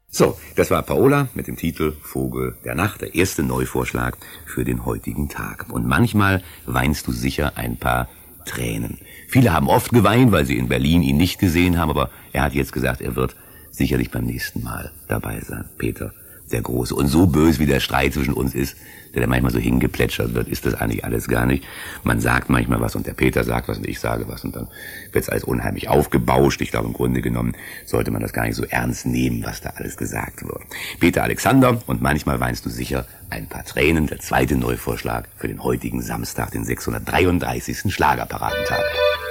So, das war Paola mit dem Titel Vogel der Nacht, der erste Neuvorschlag für den heutigen Tag. Und manchmal weinst du sicher ein paar Tränen. Viele haben oft geweint, weil sie in Berlin ihn nicht gesehen haben, aber er hat jetzt gesagt, er wird sicherlich beim nächsten Mal dabei sein. Peter, der Große. Und so böse wie der Streit zwischen uns ist, der manchmal so hingeplätschert wird, ist das eigentlich alles gar nicht. Man sagt manchmal was und der Peter sagt was und ich sage was und dann wird's alles unheimlich aufgebauscht. Ich glaube, im Grunde genommen sollte man das gar nicht so ernst nehmen, was da alles gesagt wird. Peter Alexander, und manchmal weinst du sicher ein paar Tränen, der zweite Neuvorschlag für den heutigen Samstag, den 633. Schlagerparadentag.